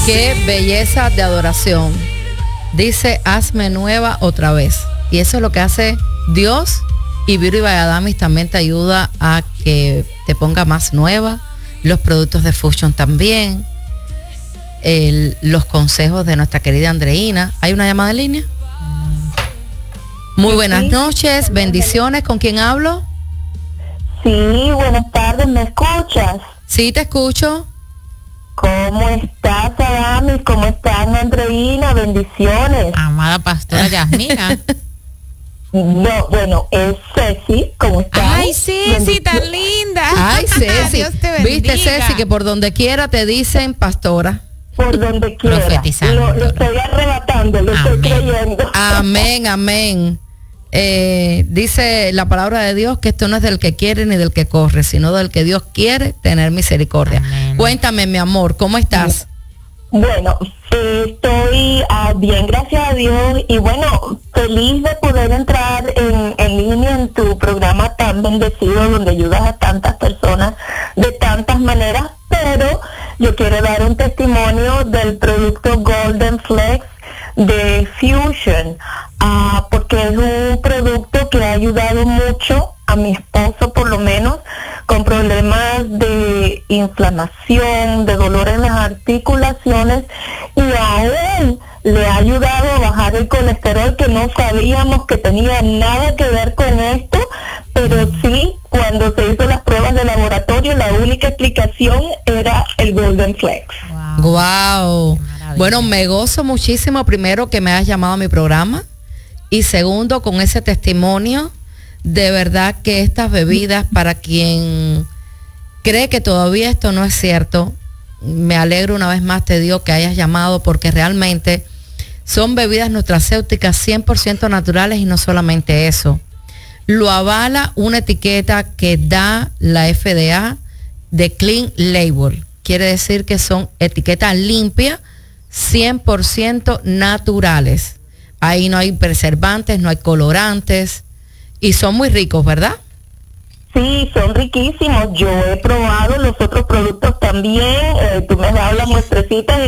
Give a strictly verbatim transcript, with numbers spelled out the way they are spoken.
Qué belleza de adoración. Dice, hazme nueva otra vez. Y eso es lo que hace Dios. Y Beauty by Adamis también te ayuda a que te ponga más nueva. Los productos de Fusion también. El, los consejos de nuestra querida Andreina. ¿Hay una llamada en línea? Muy buenas noches, bendiciones. ¿Con quién hablo? Sí, buenas tardes, ¿me escuchas? Sí, te escucho. ¿Cómo estás, Adamis? ¿Cómo estás, Andreina? Bendiciones. Amada pastora Yasmina. No, bueno, es Ceci, ¿cómo estás? Ay, Ceci, tan linda. Ay, Ceci. Dios te bendiga. Viste, Ceci, que por donde quiera te dicen pastora. Por donde quiera. Profetizando. Lo, lo estoy arrebatando, lo Amén. estoy creyendo. Amén, amén. Eh, dice la palabra de Dios que esto no es del que quiere ni del que corre, sino del que Dios quiere tener misericordia. Amén. Cuéntame, mi amor, ¿cómo estás? Bueno, eh, estoy ah, bien, gracias a Dios, y bueno, feliz de poder entrar en, en línea en tu programa tan bendecido, donde ayudas a tantas personas de tantas maneras, pero yo quiero dar un testimonio del producto Golden Flex de Fusion, uh, porque es un producto que ha ayudado mucho a mi esposo, por lo menos, con problemas de inflamación, de dolor en las articulaciones, y aún le ha ayudado a bajar el colesterol, que no sabíamos que tenía nada que ver con esto, pero sí, cuando se hizo las pruebas de laboratorio, la única explicación era el Golden Flex. Wow. Wow. Bueno, me gozo muchísimo, primero, que me hayas llamado a mi programa, y segundo, con ese testimonio. De verdad que estas bebidas, para quien cree que todavía esto no es cierto, me alegro una vez más, te digo, que hayas llamado, porque realmente son bebidas nutracéuticas cien por ciento naturales, y no solamente eso. Lo avala una etiqueta que da la F D A de Clean Label. Quiere decir que son etiquetas limpias, cien por ciento naturales. Ahí no hay preservantes, no hay colorantes, y son muy ricos, ¿verdad? Sí, son riquísimos. Yo he probado los otros productos también. Eh, tú me das las muestrecitas y